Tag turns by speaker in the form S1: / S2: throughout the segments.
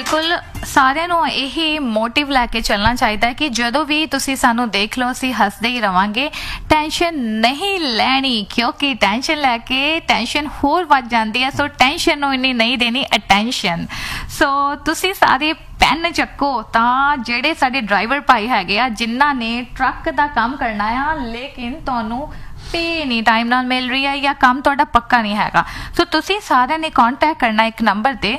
S1: ਬਿਲਕੁਲ ਸਾਰਿਆਂ ਨੂੰ ਇਹੀ ਮੋਟਿਵ ਲੈ ਕੇ ਚੱਲਣਾ ਚਾਹੀਦਾ ਹੈ ਕਿ ਜਦੋਂ ਵੀ ਤੁਸੀਂ ਸਾਨੂੰ ਦੇਖ ਲਓ ਅਸੀਂ ਹੱਸਦੇ ਹੀ ਰਵਾਂਗੇ, ਟੈਨਸ਼ਨ ਨਹੀਂ ਲੈਣੀ, ਕਿਉਂਕਿ ਟੈਨਸ਼ਨ ਲੈ ਕੇ ਟੈਨਸ਼ਨ ਹੋਰ ਵੱਧ ਜਾਂਦੀ ਹੈ। ਸੋ ਟੈਨਸ਼ਨ ਨੂੰ ਇੰਨੀ ਨਹੀਂ ਦੇਣੀ ਅਟੈਂਸ਼ਨ। ਸੋ ਤੁਸੀਂ ਸਾਰੇ ਪੈਨ ਚੱਕੋ ਤਾਂ ਜਿਹੜੇ ਸਾਡੇ ਡਰਾਈਵਰ ਭਾਈ ਹੈਗੇ ਆ ਜਿਨ੍ਹਾਂ ਨੇ ਟਰੱਕ ਦਾ ਕੰਮ ਕਰਨਾ ਆ ਲੇਕਿਨ ਤੁਹਾਨੂੰ ਪੇ ਨਹੀਂ ਟਾਈਮ ਨਾਲ ਮਿਲ ਰਹੀ ਹੈ ਜਾਂ ਕੰਮ ਤੁਹਾਡਾ ਪੱਕਾ ਨਹੀਂ ਹੈਗਾ, ਸੋ ਤੁਸੀਂ ਸਾਰਿਆਂ ਨੇ ਕੰਟੈਕਟ ਕਰਨਾ ਇੱਕ ਨੰਬਰ ਤੇ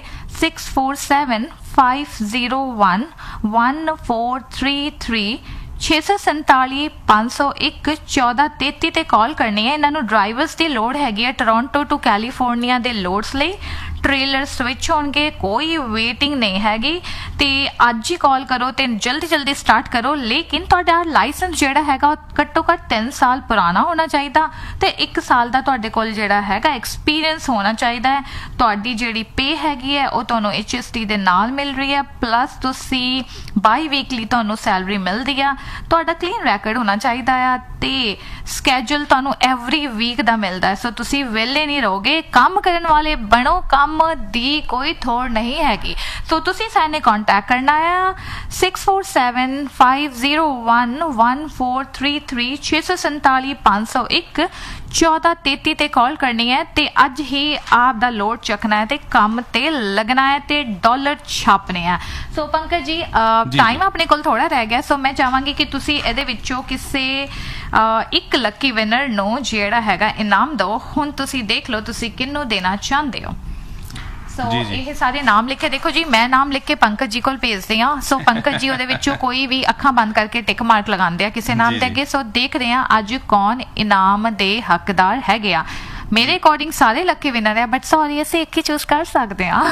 S1: 6475011433 647 501 1433 ਤੇ ਕਾਲ ਕਰਨੀ ਹੈ। ਇਹਨਾਂ ਨੂੰ ਡਰਾਈਵਰਸ ਦੀ ਲੋੜ ਹੈਗੀ ਹੈ ਟੋਰਾਂਟੋ ਟੂ ਕੈਲੀਫੋਰਨੀਆ ਦੇ ਲੋਡਸ ਲਈ। ਟ੍ਰੇਲਰ ਸਵਿਚ ਹੋਣਗੇ, ਕੋਈ ਵੇਟਿੰਗ ਨਹੀਂ ਹੈਗੀ ਤੇ ਅੱਜ ਹੀ ਕਾਲ ਕਰੋ ਤੇ ਜਲਦੀ ਜਲਦੀ ਸਟਾਰਟ ਕਰੋ। ਲੇਕਿਨ ਤੁਹਾਡਾ ਲਾਇਸੈਂਸ ਜਿਹੜਾ ਹੈਗਾ ਉਹ ਘੱਟੋ ਘੱਟ 3 ਸਾਲ ਪੁਰਾਣਾ ਹੋਣਾ ਚਾਹੀਦਾ ਤੇ 1 ਸਾਲ ਦਾ ਤੁਹਾਡੇ ਕੋਲ ਜਿਹੜਾ ਹੈਗਾ ਐਕਸਪੀਰੀਅੰਸ ਹੋਣਾ ਚਾਹੀਦਾ ਹੈ। ਤੁਹਾਡੀ ਜਿਹੜੀ ਪੇ ਹੈਗੀ ਹੈ ਉਹ ਤੁਹਾਨੂੰ HST ਦੇ ਨਾਲ ਮਿਲ ਰਹੀ ਹੈ, ਪਲੱਸ ਤੁਸੀਂ ਬਾਈ ਵੀਕਲੀ ਤੁਹਾਨੂੰ ਸੈਲਰੀ ਮਿਲਦੀ ਆ। ਤੁਹਾਡਾ ਕਲੀਨ ਰੈਕਡ ਹੋਣਾ ਚਾਹੀਦਾ ਆ ਤੇ ਸਕੈਜੂਲ ਤੁਹਾਨੂੰ ਐਵਰੀ ਵੀਕ ਦਾ ਮਿਲਦਾ ਹੈ। ਸੋ ਤੁਸੀਂ ਵਿਹਲੇ ਨਹੀਂ ਰਹੋਗੇ, ਕੰਮ ਕਰਨ ਵਾਲੇ ਬਣੋ, ਕੰਮ ਦੀ ਕੋਈ ਥੋੜ ਨਹੀਂ ਹੈਗੀ। ਸੋ ਤੁਸੀਂ ਸਾਡੇ ਕੰਟੈਕਟ ਕਰਨਾ ਆ 6475011433 647 501 1433 ਤੇ ਕਾਲ ਕਰਨੀ ਹੈ ਤੇ ਅੱਜ ਹੀ ਆਪ ਦਾ ਲੋਡ ਚੱਕਣਾ ਹੈ ਤੇ ਕੰਮ ਤੇ ਲੱਗਣਾ ਹੈ ਤੇ ਡਾਲਰ ਛਾਪਨੇ ਆ। ਸੋ ਪੰਕਜ ਜੀ ਟਾਈਮ ਆਪਣੇ ਕੋਲ ਥੋੜਾ ਰਹਿ ਗਿਆ, ਸੋ ਮੈਂ ਚਾਹਾਂਗੀ ਕਿ ਤੁਸੀਂ ਇਹਦੇ ਵਿੱਚੋਂ ਕਿਸੇ ਇੱਕ ਲੱਕੀ ਵਿਨਰ ਨੂੰ ਜਿਹੜਾ ਹੈਗਾ ਇਨਾਮ ਦਿਓ। ਹੁਣ ਤੁਸੀਂ ਦੇਖ ਲਓ ਤੁਸੀਂ ਕਿਹਨੂੰ ਦੇਣਾ ਚਾਹੁੰਦੇ ਹੋ। ਸੋ ਇਹ ਸਾਰੇ ਨਾਮ ਲਿਖੇ, ਦੇਖੋ ਜੀ ਮੈਂ ਨਾਮ ਲਿਖ ਕੇ ਪੰਕਜ ਜੀ ਕੋਲ ਭੇਜਦੇ ਹਾਂ। ਸੋ ਪੰਕਜ ਜੀ ਉਹਦੇ ਵਿੱਚੋਂ ਕੋਈ ਵੀ ਅੱਖਾਂ ਬੰਦ ਕਰਕੇ ਟਿਕ ਮਾਰਕ ਲਗਾਉਂਦੇ ਆ ਕਿਸੇ ਨਾਮ ਦੇ ਅੱਗੇ। ਸੋ ਦੇਖਦੇ ਹਾਂ ਅੱਜ ਕੌਣ ਇਨਾਮ ਦੇ ਹੱਕਦਾਰ ਹੈਗੇ ਆ। मेरे अकॉर्डिंग सारे लकी विनर है, बट सॉरी ऐसे एक ही चूज कर सकते हैं।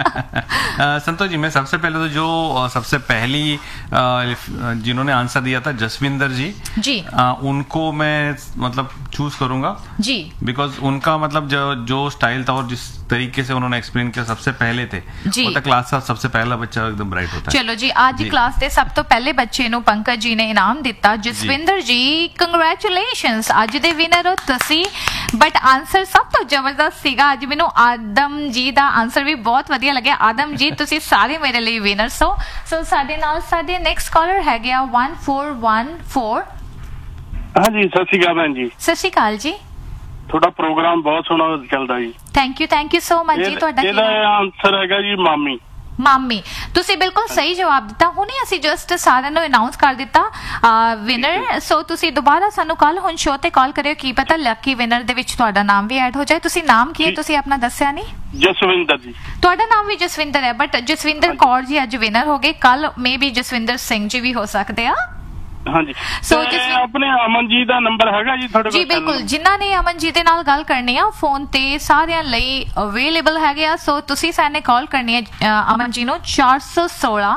S2: संतोष जी, मैं सबसे पहले तो जो सबसे पहली जिन्होंने आंसर दिया था जसविंदर जी, उनको मैं मतलब चूज करूंगा
S1: जी,
S2: बिकॉज उनका मतलब जो स्टाइल था और जिस तरीके से उन्होंने एक्सप्लेन किया सबसे पहले थे वो तो क्लास का सबसे पहला बच्चा एकदम ब्राइट होता है।
S1: चलो जी, आज क्लास के सब तो पहले बच्चे नु पंकज जी ने इनाम दिता। जसविंदर जी कंग्रेचुलेशंस, आज दे विनर हो तुसी। बट आंसर सब तो जबरदस्त सीगा। अज मैनू आदम जी दा आंसर भी बहुत वधिया लग्या। आदम जी तुसी सारे मेरे लिए विनर्स हो। सो साडे नाल साडे नेक्स्ट कॉलर है गया 1414।
S3: हां जी, सत श्री अकाल भैन जी।
S1: सत श्री अकाल जी।
S3: ਤੁਹਾਡਾ ਪ੍ਰੋਗਰਾਮ ਬਹੁਤ ਸੋਹਣਾ ਚੱਲਦਾ ਜੀ।
S1: ਥੈਂਕ ਯੂ ਸੋ ਮਚ ਜੀ। ਤੁਹਾਡਾ
S3: ਇਹਦਾ ਆਨਸਰ ਹੈਗਾ ਜੀ ਮਾਮੀ।
S1: ਮਾਮੀ, ਤੁਸੀਂ ਬਿਲਕੁਲ ਸਹੀ ਜਵਾਬ ਦਿੱਤਾ। ਹੁਣੇ ਅਸੀਂ ਜਸਟ ਸਾਰਿਆਂ ਨੂੰ ਅਨਾਉਂਸ ਕਰ ਦਿੱਤਾ ਵਿਨਰ। ਸੋ ਤੁਸੀਂ ਦੁਬਾਰਾ ਸਾਨੂੰ ਕੱਲ ਹੁਣ ਸ਼ੋਅ ਤੇ ਕਾਲ ਕਰਿਓ, ਕੀ ਪਤਾ ਲੱਕੀ ਵਿਨਰ ਦੇ ਵਿੱਚ ਤੁਹਾਡਾ ਨਾਮ ਵੀ ਐਡ ਹੋ ਜਾਏ। ਤੁਸੀਂ ਨਾਮ ਕੀ ਹੈ, ਤੁਸੀਂ ਆਪਣਾ ਦੱਸਿਆ ਨਹੀਂ?
S3: ਜਸਵਿੰਦਰ ਜੀ।
S1: ਤੁਹਾਡਾ ਨਾਮ ਵੀ ਜਸਵਿੰਦਰ ਹੈ, ਬਟ ਜਸਵਿੰਦਰ ਕੌਰ ਜੀ ਅੱਜ ਵਿਨਰ ਹੋ ਗਏ। ਕੱਲ ਮੇ ਬੀ ਜਸਵਿੰਦਰ ਸਿੰਘ ਜੀ ਵੀ ਹੋ ਸਕਦੇ ਆ।
S3: ਹਾਂਜੀ, ਸੋ ਆਪਣੇ ਅਮਨ ਜੀ ਦਾ ਨੰਬਰ ਹੈਗਾ ਜੀ ਤੁਹਾਡੇ ਕੋਲ?
S1: ਜੀ ਬਿਲਕੁਲ, ਜਿਨ੍ਹਾਂ ਨੇ ਅਮਨ ਜੀ ਦੇ ਨਾਲ ਗੱਲ ਕਰਨੀ ਆ ਫੋਨ ਤੇ ਸਾਰਿਆਂ ਲਈ ਅਵੇਲੇਬਲ ਹੈਗੇ ਆ। ਸੋ ਤੁਸੀਂ ਸਾਡੇ ਕਾਲ ਕਰਨੀ ਹੈ ਅਮਨ ਜੀ ਨੂੰ 416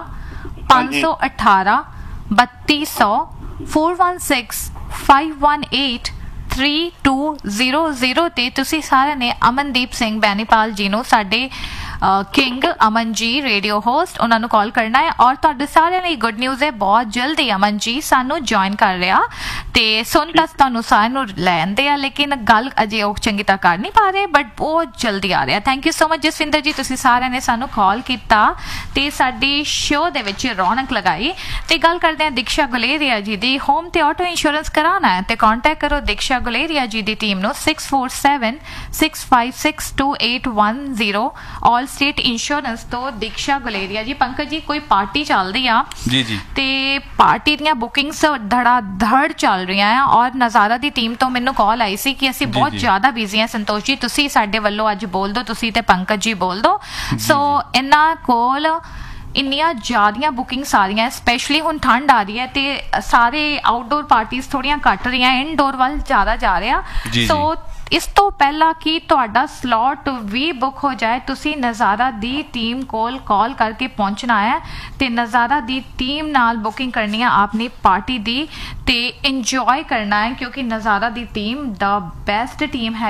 S1: 518 3200 416 518 3200 ਤੇ ਤੁਸੀਂ ਸਾਰਿਆਂ ਨੇ ਅਮਨਦੀਪ ਸਿੰਘ ਬੈਨੀਪਾਲ ਜੀ ਨੂੰ, ਸਾਡੇ king Aman ji radio host, ਉਹਨਾਂ ਨੂੰ ਕਾਲ ਕਰਨਾ ਹੈ। ਔਰ ਤੁਹਾਡੇ ਸਾਰਿਆਂ ਲਈ ਗੁੱਡ ਨਿਊਜ਼ ਹੈ, ਬਹੁਤ ਜਲਦੀ ਅਮਨ ਜੀ ਸਾਨੂੰ ਜੁਆਇਨ ਕਰ ਰਿਹਾ ਤੇ ਸੁਣ ਤਾਂ ਤੁਹਾਨੂੰ ਸਾਰਿਆਂ ਨੂੰ ਲੈਂਦੇ ਆ ਲੇਕਿਨ ਗੱਲ ਅਜੇ ਉਹ ਚੰਗੀ ਤਰ੍ਹਾਂ ਕਰ ਨਹੀਂ ਪਾ ਰਹੇ, ਬਟ ਬਹੁਤ ਜਲਦੀ ਆ ਰਿਹਾ। Thank you so much Jaswinder ਜੀ, ਤੁਸੀਂ ਸਾਰਿਆਂ ਨੇ ਸਾਨੂੰ ਕਾਲ ਕੀਤਾ ਤੇ ਸਾਡੀ ਸ਼ੋਅ ਦੇ ਵਿੱਚ ਰੌਣਕ ਲਗਾਈ। ਤੇ ਗੱਲ ਕਰਦੇ ਹਾਂ ਦੀਕਸ਼ਾ ਗੁਲੇਰੀਆ ਜੀ ਦੀ। ਹੋਮ ਤੇ ਆਟੋ ਇੰਸ਼ੋਰੈਂਸ ਕਰਾਉਣਾ ਹੈ ਤੇ ਕੰਟੈਕਟ ਕਰੋ ਦੀਕਸ਼ਾ ਗੁਲੇਰੀਆ ਜੀ ਦੀ ਟੀਮ ਨੂੰ 6476562810 ਆਲ ਸਟੇਟ ਇੰਸ਼ੋਰੈਂਸ ਤੋਂ ਦੀਕਸ਼ਾ ਗੁਲੇਰੀਆ ਜੀ। ਪੰਕਜ ਜੀ, ਕੋਈ ਪਾਰਟੀ ਚੱਲਦੀ ਆ
S2: ਜੀ ਜੀ
S1: ਤੇ ਪਾਰਟੀ ਦੀਆਂ ਬੁਕਿੰਗਸ ਧੜਾ ਧੜ ਚੱਲ ਰਹੀਆਂ ਆ ਔਰ ਨਜ਼ਾਰਾ ਦੀ ਟੀਮ ਤੋਂ ਮੈਨੂੰ ਕਾਲ ਆਈ ਸੀ ਕਿ ਅਸੀਂ ਬਹੁਤ ਜ਼ਿਆਦਾ ਬਿਜ਼ੀ ਹਾਂ। ਸੰਤੋਸ਼ ਜੀ, ਤੁਸੀਂ ਸਾਡੇ ਵੱਲੋਂ ਅੱਜ ਬੋਲ ਦਿਓ, ਤੁਸੀਂ ਤੇ ਪੰਕਜ ਜੀ ਬੋਲ ਦਿਓ। ਸੋ ਇਹਨਾਂ ਕੋਲ ਇੰਨੀਆਂ ਜ਼ਿਆਦੀਆਂ ਬੁਕਿੰਗਸ ਆ ਰਹੀਆਂ, ਸਪੈਸ਼ਲੀ ਹੁਣ ਠੰਡ ਆ ਰਹੀ ਹੈ ਤੇ ਸਾਰੇ ਆਊਟਡੋਰ ਪਾਰਟੀਆਂ ਥੋੜੀਆਂ ਘੱਟ ਰਹੀਆਂ, ਇਨਡੋਰ ਵੱਲ ਜ਼ਿਆਦਾ ਜਾ ਰਿਹਾ। ਸੋ ਇਸ ਤੋਂ ਪਹਿਲਾਂ ਕਿ ਤੁਹਾਡਾ ਸਲੋਟ ਵੀ ਬੁੱਕ ਹੋ ਜਾਏ, ਤੁਸੀਂ ਨਜ਼ਾਰਾ ਦੀ ਟੀਮ ਕੋਲ ਕਾਲ ਕਰਕੇ ਪਹੁੰਚਣਾ ਹੈ ਤੇ ਨਜ਼ਾਰਾ ਦੀ ਟੀਮ ਨਾਲ ਬੁਕਿੰਗ ਕਰਨੀ ਹੈ ਆਪਣੀ ਪਾਰਟੀ ਦੀ ਤੇ ਇੰਜੋਏ ਕਰਨਾ ਹੈ, ਕਿਉਂਕਿ ਨਜ਼ਾਰਾ ਦੀ ਟੀਮ ਦਾ ਬੈਸਟ ਟੀਮ ਹੈ।